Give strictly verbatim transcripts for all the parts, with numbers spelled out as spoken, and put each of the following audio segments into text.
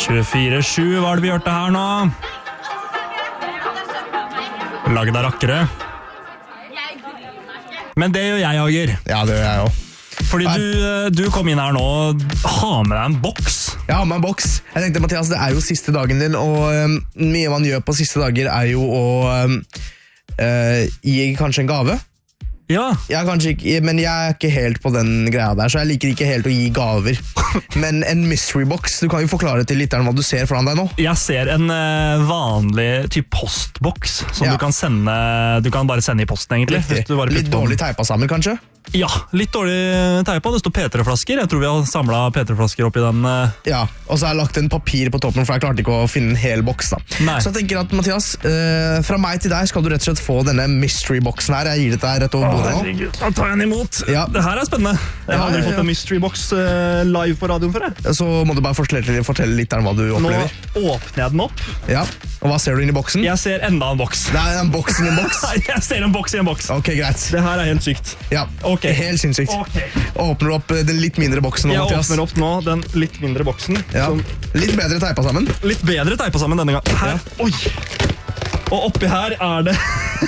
tjuefire sju var det vi hørte her nå. Laget av rakkere. Men det gjør jeg, Ager. Ja, det gjør jeg også. Fordi du, du kom inn her nå og har med deg en boks. Jeg har med en boks. Jeg tenkte, Mathias, det er jo siste dagen din, og um, mye man gjør på siste dager er jo å um, uh, gi kanskje en gave. Ja. Jeg kanskje ikke, men jeg er ikke helt på den greia der, så jeg liker ikke helt å gi gaver. Men en mystery box, du kan jo forklare til lytteren hva du ser foran deg nå. Jeg ser en uh, vanlig typ postboks som Ja. du kan sende. Du kan bare sende i posten, egentlig. Riktig. Hvis du bare Litt putter på den. dårlig teipa sammen, kanskje? Ja, litt dårlig teipa. Det står P tre-flasker. Jeg tror vi har samlet P tre-flasker oppi den. Uh... Ja, og så har jeg lagt en papir på toppen, for jeg klarte ikke å finne en hel boks da. Nei. Så jeg tenker at, Mathias, uh, fra meg til deg skal du rett og slett få denne mystery-boksen her. Jeg gir det deg rett over bordet nå. Herregud, da tar jeg den imot. Ja. Det her er spennende. Jeg har Ja, aldri ja, ja. fått en mystery box uh, live på radioen før. Jeg. Så må du bare fortelle, fortelle litt om hva du Nå opplever. åpner jeg den opp. Ja, og hva ser du inn i boksen? Jeg ser enda en boks. Det er en boks i en boks. Jeg ser en boks i en boks. Ok, greit. Det her er helt sykt. Ja, Ok. helt sinnssykt. Ok. Åpner du opp eh, den litt mindre boksen nå, Jeg Mathias? åpner opp nå den litt mindre boksen. Ja. Som Litt bedre teipa sammen. litt bedre teipa sammen denne gang. Her. Oi! Og oppi her er det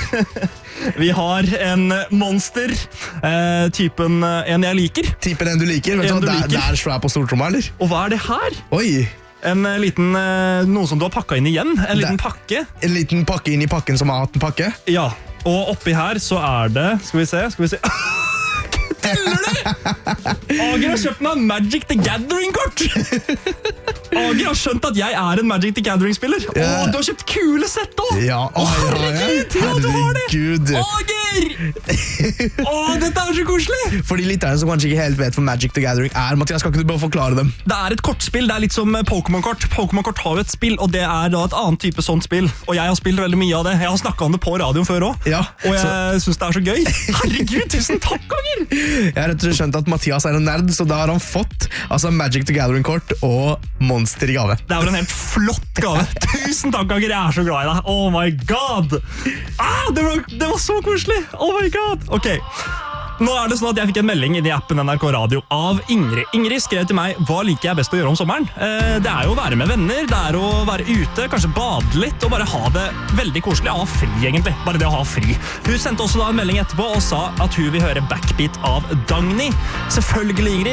Vi har en monster, eh, typen eh, en jeg liker. Typen en du liker. Vet En du, du hva, liker. Der, der slår jeg på stortromma, eller? Og hva er det her? Oi, En eh, liten, eh, noe som du har pakka inn igjen. En liten Det- pakke. en liten pakke inn i pakken som har hatt en pakke. Ja, og oppi her så er det Skal vi se, skal vi se Tuller du? Ager har kjøpt meg Magic the Gathering-kort. Ager har skjønt at jeg er en Magic the Gathering-spiller. Ja. Åh, du har kjøpt kule sett da. Ja, Å, herregud, ja, du har det. Herregud. Ager! Åh, dette er så koselig. For de lytterne som kanskje ikke helt vet hva Magic the Gathering er, Mathias, skal ikke du bare forklare dem? Det er et kortspill, det er litt som Pokémon-kort. Pokémon-kort har jo et spill, og det er da et annet type sånt spill. Og jeg har spilt veldig mye av det. Jeg har snakket om det på radioen før også. Ja, Og jeg synes det er så gøy. Herregud, tusen takk, Ager! Jeg har rett og slett skjønt at Mathias er en nerd, så da har han fått altså Magic the Gathering-kort og monster i gave. Det er vel en helt flott gave. Tusen takk, Ager. Jeg er så glad i deg. Oh my god! Ah, det, var, det var så koselig! Oh my god! Ok, nå er det sånn at jeg fikk en melding inn i appen N R K Radio av Ingrid. Ingrid skrev til meg, hva liker jeg best å gjøre om sommeren? Eh, det er jo å være med venner, det er å være ute, kanskje bade litt, og bare ha det veldig koselig. Ha fri, egentlig. Bare det å ha fri. Hun sendte også da en melding etterpå og sa at hun vil høre Backbeat av Dagny. Selvfølgelig, Ingrid.